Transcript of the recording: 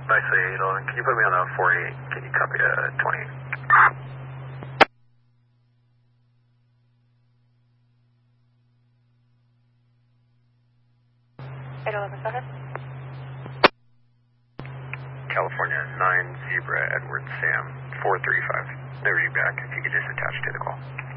Nicely, 811. Can you put me on a 48? Can you copy to 20? California 9 Zebra Edward Sam 435. Never you back if you could just attach to the call.